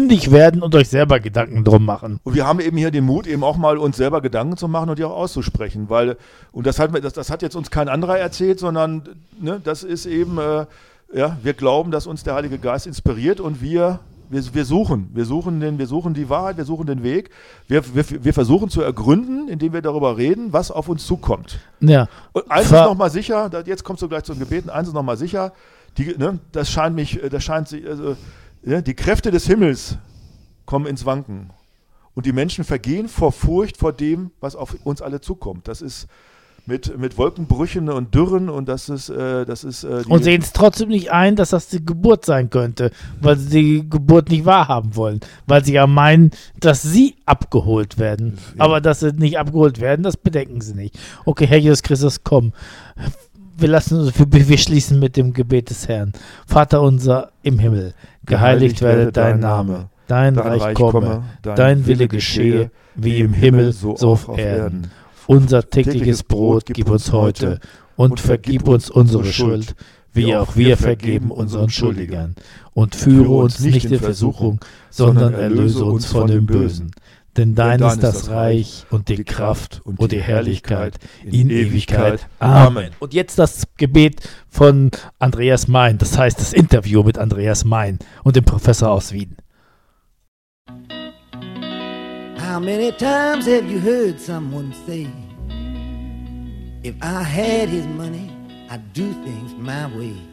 mündig werden und euch selber Gedanken drum machen. Und wir haben eben hier den Mut, eben auch mal uns selber Gedanken zu machen und die auch auszusprechen, weil, und das hat jetzt uns kein anderer erzählt, sondern ne, das ist eben, wir glauben, dass uns der Heilige Geist inspiriert und wir suchen die Wahrheit, wir suchen den Weg, wir versuchen zu ergründen, indem wir darüber reden, was auf uns zukommt. Ja. Und eins ist nochmal sicher, jetzt kommst du gleich zum Gebeten, eins ist nochmal sicher, die Kräfte des Himmels kommen ins Wanken und die Menschen vergehen vor Furcht vor dem, was auf uns alle zukommt. Das ist mit Wolkenbrüchen und Dürren und und sehen es trotzdem nicht ein, dass das die Geburt sein könnte, weil sie die Geburt nicht wahrhaben wollen, weil sie ja meinen, dass sie abgeholt werden. Ja. Aber dass sie nicht abgeholt werden, das bedenken sie nicht. Okay, Herr Jesus Christus, komm. Wir schließen mit dem Gebet des Herrn. Vater unser im Himmel, geheiligt werde dein Name, dein Reich komme, dein Wille geschehe, wie im Himmel, so auf Erden. Unser tägliches Brot gib uns heute und vergib uns unsere Schuld, wie auch wir vergeben unseren Schuldigern. Und führe uns nicht in Versuchung, sondern erlöse uns von dem Bösen. Denn dein ist das Reich und die Kraft und die Herrlichkeit in Ewigkeit. Amen. Und jetzt das Gebet von Andreas Mein, das heißt das Interview mit Andreas Mein und dem Professor aus Wien. How many times have you heard someone say, if I had his money, I'd do things my way?